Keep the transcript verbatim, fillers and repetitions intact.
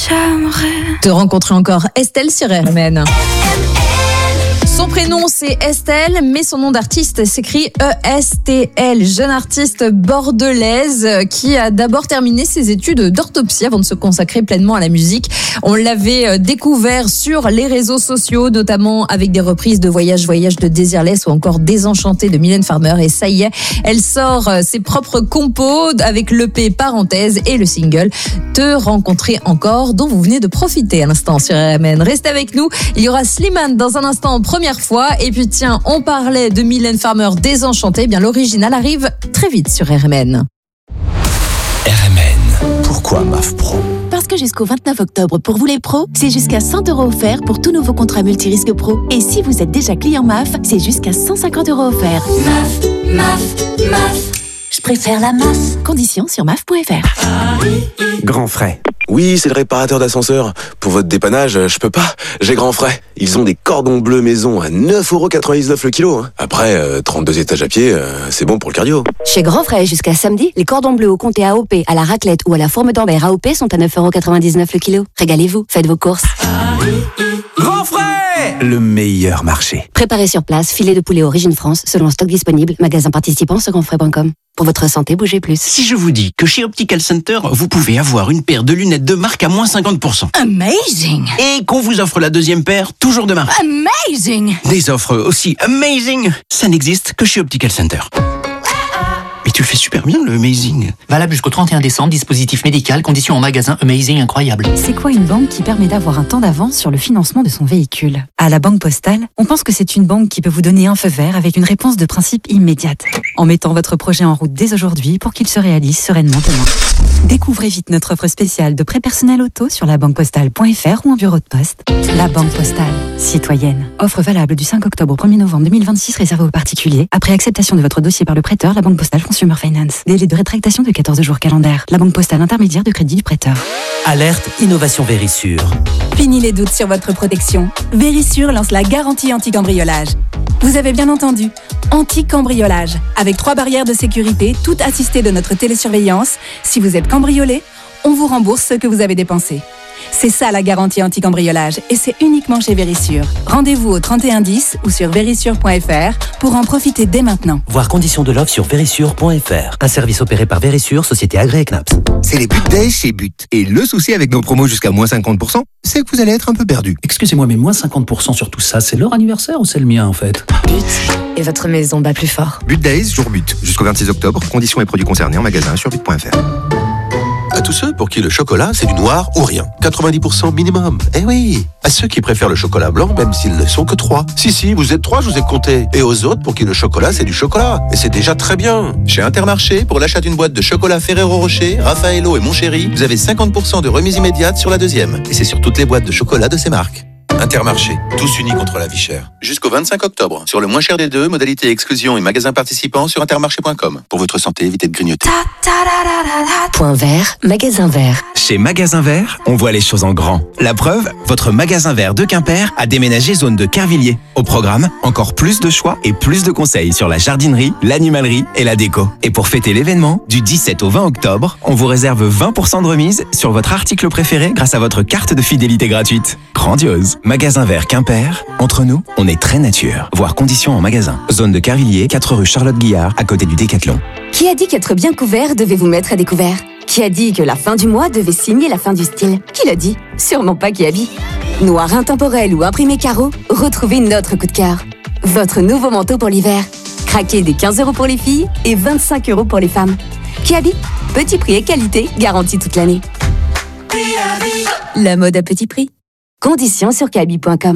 j'aimerais te rencontrer encore. Estelle sur R M N. Son prénom c'est Estelle, mais son nom d'artiste s'écrit E S T L. Jeune artiste bordelaise qui a d'abord terminé ses études d'orthopsie avant de se consacrer pleinement à la musique. On l'avait découvert sur les réseaux sociaux, notamment avec des reprises de Voyage, Voyage de Désirless ou encore Désenchantée de Mylène Farmer. Et ça y est, elle sort ses propres compos avec l'E P Parenthèse et le single Te rencontrer encore, dont vous venez de profiter à l'instant sur R M N. Restez avec nous, il y aura Slimane dans un instant en première fois. Et puis tiens, on parlait de Mylène Farmer Désenchantée, eh bien l'original arrive très vite sur R M N. R M N. Pourquoi M A F Pro ? Parce que jusqu'au vingt-neuf octobre, pour vous les pros, c'est jusqu'à cent euros offerts pour tout nouveau contrat multirisque pro. Et si vous êtes déjà client M A F, c'est jusqu'à cent cinquante euros offerts. M A F, M A F, M A F. Je préfère la M A F. Conditions sur M A F point F R. Grand Frais. Oui, c'est le réparateur d'ascenseur. Pour votre dépannage, je peux pas. J'ai Grand Frais. Ils ont des cordons bleus maison à neuf euros quatre-vingt-dix-neuf le kilo. Après, euh, trente-deux étages à pied, euh, c'est bon pour le cardio. Chez Grand Frais, jusqu'à samedi, les cordons bleus au comté A O P, à la raclette ou à la forme d'Ambert A O P sont à neuf euros quatre-vingt-dix-neuf le kilo. Régalez-vous, faites vos courses. Grand Frais, le meilleur marché. Préparez sur place, filet de poulet Origine France, selon stock disponible, magasin participant sur grandfrais point com. Pour votre santé, bougez plus. Si je vous dis que chez Optical Center, vous pouvez avoir une paire de lunettes de marque à moins cinquante pour cent. Amazing! Et qu'on vous offre la deuxième paire, toujours de marque. Amazing! Des offres aussi amazing, ça n'existe que chez Optical Center. Mais tu le fais super bien, le amazing. Valable jusqu'au trente et un décembre, dispositif médical, conditions en magasin, amazing, incroyable. C'est quoi une banque qui permet d'avoir un temps d'avance sur le financement de son véhicule ? À la Banque Postale, on pense que c'est une banque qui peut vous donner un feu vert avec une réponse de principe immédiate, en mettant votre projet en route dès aujourd'hui pour qu'il se réalise sereinement demain. Découvrez vite notre offre spéciale de prêt personnel auto sur la banque postale point F R ou en bureau de poste. La Banque Postale, citoyenne. Offre valable du cinq octobre au premier novembre deux mille vingt-six réservée aux particuliers. Après acceptation de votre dossier par le prêteur, la Banque Postale Consumer Finance. Délai de rétractation de quatorze jours calendaires. La Banque Postale intermédiaire de crédit du prêteur. Alerte Innovation Vérissure. Fini les doutes sur votre protection. Vérissure lance la garantie anti-cambriolage. Vous avez bien entendu, anti-cambriolage. Avec trois barrières de sécurité, toutes assistées de notre télésurveillance. Si vous êtes cambriolé, on vous rembourse ce que vous avez dépensé. C'est ça la garantie anti-cambriolage et c'est uniquement chez Vérissure. Rendez-vous au trente et un dix ou sur vérissure point F R pour en profiter dès maintenant. Voir conditions de l'offre sur vérissure point F R. Un service opéré par Vérissure, société agréée C N A P S. C'est les But Days chez But. Et le souci avec nos promos jusqu'à moins cinquante pour cent, c'est que vous allez être un peu perdu. Excusez-moi, mais moins cinquante pour cent sur tout ça, c'est leur anniversaire ou c'est le mien en fait ? But. Et votre maison bat plus fort. But Days, jour But. Jusqu'au vingt-six octobre. Conditions et produits concernés en magasin sur but point F R. À tous ceux pour qui le chocolat, c'est du noir ou rien. quatre-vingt-dix pour cent minimum. Eh oui. À ceux qui préfèrent le chocolat blanc, même s'ils ne sont que trois. Si, si, vous êtes trois, je vous ai compté. Et aux autres pour qui le chocolat, c'est du chocolat. Et c'est déjà très bien. Chez Intermarché, pour l'achat d'une boîte de chocolat Ferrero Rocher, Raffaello et Montchéri, vous avez cinquante pour cent de remise immédiate sur la deuxième. Et c'est sur toutes les boîtes de chocolat de ces marques. Intermarché, tous unis contre la vie chère. Jusqu'au vingt-cinq octobre. Sur le moins cher des deux, modalité exclusion et magasin participant sur intermarché point com. Pour votre santé, évitez de grignoter. Point vert, magasin vert. Chez Magasin Vert, on voit les choses en grand. La preuve, votre Magasin Vert de Quimper a déménagé zone de Quervilliers. Au programme, encore plus de choix et plus de conseils sur la jardinerie, l'animalerie et la déco. Et pour fêter l'événement, du dix-sept au vingt octobre, on vous réserve vingt pour cent de remise sur votre article préféré grâce à votre carte de fidélité gratuite. Grandiose. Magasin Vert Quimper, entre nous, on est très nature. Voir conditions en magasin. Zone de Quervilliers, quatre rue Charlotte Guillard, à côté du Décathlon. Qui a dit qu'être bien couvert devait vous mettre à découvert ? Qui a dit que la fin du mois devait signer la fin du style ? Qui l'a dit ? Sûrement pas Kiabi. Noir intemporel ou imprimé carreau, retrouvez notre coup de cœur. Votre nouveau manteau pour l'hiver. Craquez des quinze euros pour les filles et vingt-cinq euros pour les femmes. Kiabi, petit prix et qualité garantis toute l'année. La mode à petit prix. Conditions sur kiabi point com.